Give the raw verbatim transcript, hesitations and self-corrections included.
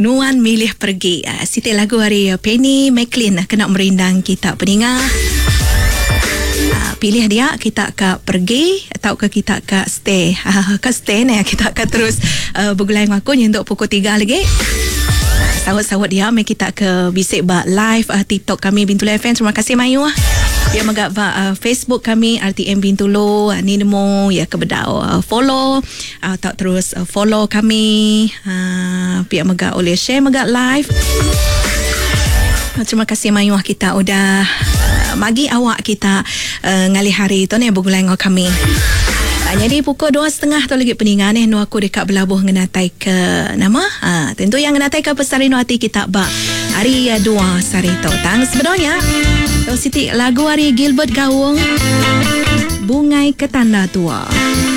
Nuan milih pergi. Uh, Siti lagu hari uh, Penny McLean uh, kena merindang kita pendengar. Uh, pilih dia, kita akan pergi atau ke kita akan stay. Uh, ke stay ni kita akan terus uh, bergulai ngakunya untuk pukul tiga lagi. Sawat-sawat dia, mari kita ke bisik ba live uh, TikTok kami Bintulu F M. Terima kasih Mayu. Dia magak ba uh, Facebook kami R T M Bintulu. Uh, ni nemo ya ke bedau uh, follow uh, tak terus uh, follow kami. Uh, pihak magak oleh share magak live. Uh, terima kasih Mayu kita udah uh, magi awak kita uh, ngali hari tu ni bergulai dengan kami. Jadi pukul dua setengah tu lagi peningan eh nu aku dekat belabuh ngenatai ke nama ha, tentu yang ngenatai ke pesari nu hati kita ba hari dua sari totang sebenarnya tu Siti lagu hari Gilbert Gawung Bungai Ketanda Tua.